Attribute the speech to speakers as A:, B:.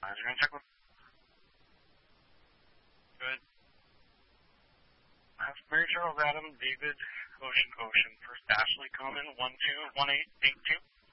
A: You're going to check with... Good. That's Mary Charles Adam, David, Ocean. First Ashley Coleman, 121882.